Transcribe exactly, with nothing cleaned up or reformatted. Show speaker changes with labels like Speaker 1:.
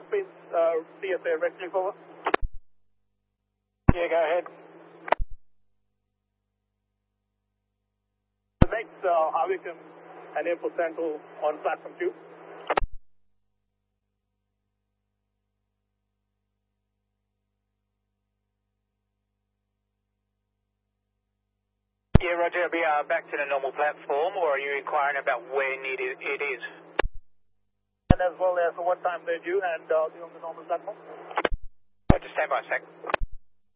Speaker 1: Space uh, T S A, red click over.
Speaker 2: Yeah, go ahead.
Speaker 1: The next uh, Harveyton and Airport Central on platform two.
Speaker 2: Yeah, Roger, we are back to the normal platform, or are you inquiring about when it is? It is?
Speaker 1: And as well as what time they're due and uh, on the normal platform.
Speaker 2: Just stand by a sec.